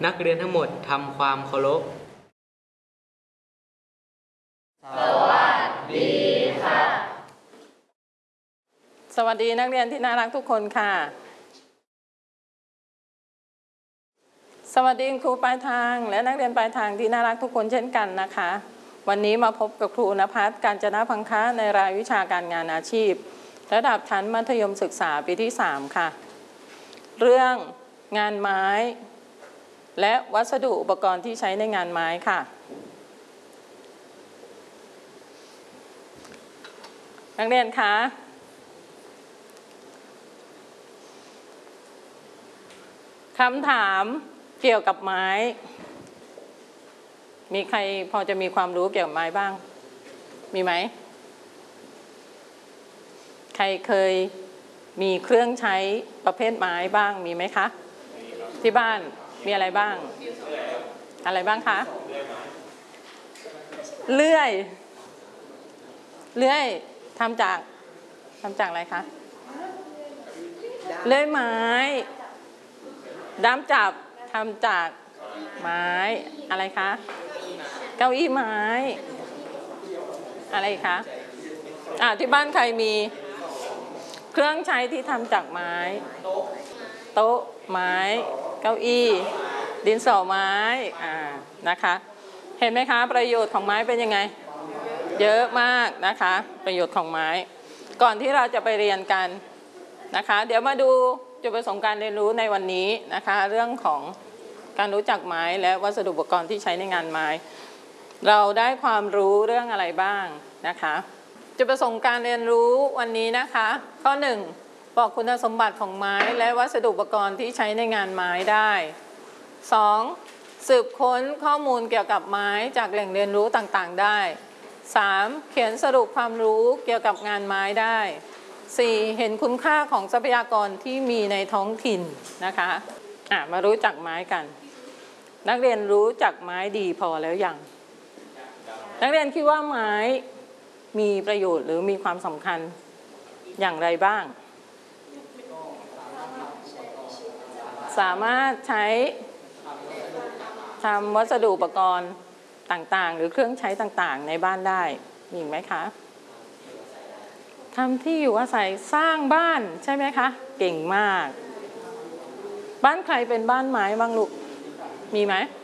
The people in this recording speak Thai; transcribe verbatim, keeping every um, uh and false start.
นักเรียนทั้งหมดทำความเคารพสวัสดีค่ะสวัสดีนักเรียนที่น่ารักทุกคนค่ะสวัสดีครูปลายทางและนักเรียนปลายทางที่น่ารักทุกคนเช่นกันนะคะวันนี้มาพบกับครูณภัส กาญจนพังคะในรายวิชาการงานอาชีพระดับชั้นมัธยมศึกษาปีที่สามค่ะเรื่องงานไม้และวัสดุอุปกรณ์ที่ใช้ในงานไม้ค่ะนักเรียนคะคำถามเกี่ยวกับไม้มีใครพอจะมีความรู้เกี่ยวกับไม้บ้างมีไหมใครเคยมีเครื่องใช้ประเภทไม้บ้างมีไหมคะที่บ้านมีอะไรบ้างอะไรบ้างคะเลื่อยเลื่อยทำจากทำจากอะไรคะเลื่อยไม้ด้ามจับทำจากไม้อะไรคะเก้าอี้ไม้อะไรคะอ่าที่บ้านใครมีเครื่องใช้ที่ทำจากไม้โต๊ะไม้เก้าอี้ดินสอไม้อ่านะคะเห็นไหมคะประโยชน์ของไม้เป็นยังไงเยอะมากนะคะประโยชน์ของไม้ก่อนที่เราจะไปเรียนกันนะคะเดี๋ยวมาดูจุดประสงค์การเรียนรู้ในวันนี้นะคะเรื่องของการรู้จักไม้และวัสดุอุปกรณ์ที่ใช้ในงานไม้เราได้ความรู้เรื่องอะไรบ้างนะคะจุดประสงค์การเรียนรู้วันนี้นะคะข้อหนึ่งบอกคุณสมบัติของไม้และวัสดุอุปกรณ์ที่ใช้ในงานไม้ได้สองสืบค้นข้อมูลเกี่ยวกับไม้จากแหล่งเรียนรู้ต่างๆได้สามเขียนสรุปความรู้เกี่ยวกับงานไม้ได้สี่เห็นคุณค่าของทรัพยากรที่มีในท้องถิ่นนะคะอ่ะมารู้จักไม้กันนักเรียนรู้จักไม้ดีพอแล้วยังนักเรียนคิดว่าไม้มีประโยชน์หรือมีความสำคัญอย่างไรบ้างสามารถใช้ทำวัสดุอุปกรณ์ต่างๆหรือเครื่องใช้ต่างๆในบ้านได้มีไหมคะทำที่อยู่อาศัยสร้างบ้านใช่ไหมคะเก่งมากบ้านใครเป็นบ้านไม้บ้างลูกมีไหม